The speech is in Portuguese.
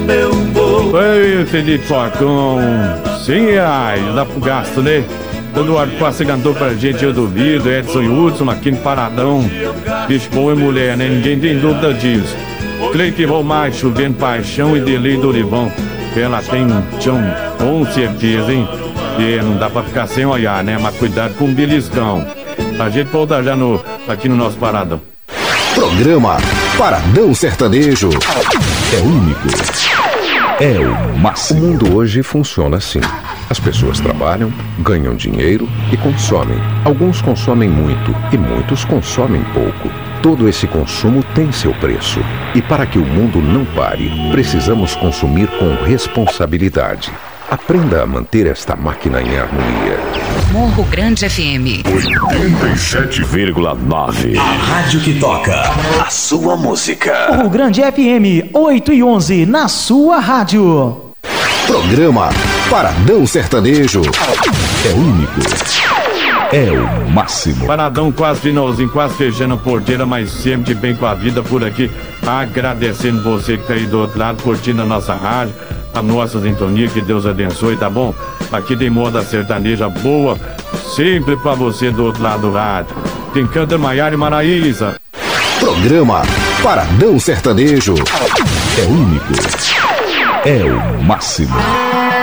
meu povo. Oi, Felipe Falcão, R$100 dá pro gasto, né? Eduardo Costa cantou pra gente, eu duvido. Edson e Hudson aqui no Paradão. Bicho bom é mulher, né? Ninguém tem dúvida disso. Cleiton Romar, chovendo paixão e delay do Olivão. Ela tem chão, com certeza, hein? E não dá pra ficar sem olhar, né? Mas cuidado com o beliscão. A gente volta já aqui no nosso Paradão. Programa Paradão Sertanejo. É único. É o máximo. O mundo hoje funciona assim. As pessoas trabalham, ganham dinheiro e consomem. Alguns consomem muito e muitos consomem pouco. Todo esse consumo tem seu preço. E para que o mundo não pare, precisamos consumir com responsabilidade. Aprenda a manter esta máquina em harmonia. Morro Grande FM 87,9. A rádio que toca a sua música. Morro Grande FM 8 e 11 na sua rádio. Programa Paradão Sertanejo. É único. É o máximo. Paradão quase finalzinho, quase fechando a porteira, mas sempre bem com a vida por aqui. Agradecendo você que tá aí do outro lado, curtindo a nossa rádio, a nossa sintonia, que Deus abençoe, tá bom? Aqui tem moda sertaneja boa, sempre pra você do outro lado do rádio. Quem canta é Maiara e Maraísa. Programa Paradão Sertanejo. É único. É o máximo.